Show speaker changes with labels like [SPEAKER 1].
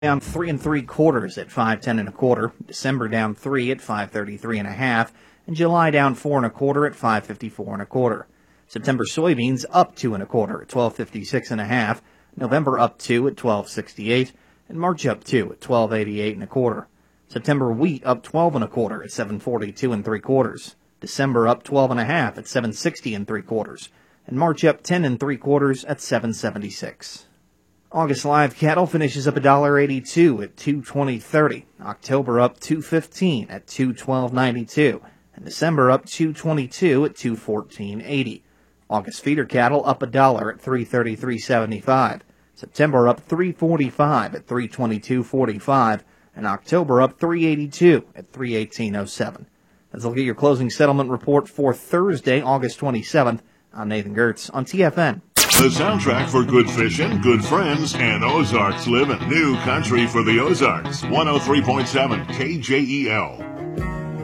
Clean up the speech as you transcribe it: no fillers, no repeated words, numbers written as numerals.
[SPEAKER 1] down 3 3/4 at 510 1/4. December down 3 at 533 1/2, and July down 4 1/4 at 554 1/4. September soybeans up 2 1/4 at 1256 1/2. November up 2 at 1268, and March up 2 at 1288 1/4. September wheat up 12 1/4 at 742 3/4. December up 12 1/2 at 760 3/4, and March up 10 3/4 at 776. August live cattle finishes up $1.82 at 220.30. October up 2.15 at 212.92, and December up 2.22 at 214.80. August feeder cattle up $1 at 333.75. September up 3.45 at 322.45, and October up 3.82 at 318.07. Let's look at your closing settlement report for Thursday, August 27th. I'm Nathan Gertz on TFN.
[SPEAKER 2] The soundtrack for good fishing, good friends, and Ozarks living. New country for the Ozarks. 103.7 KJEL.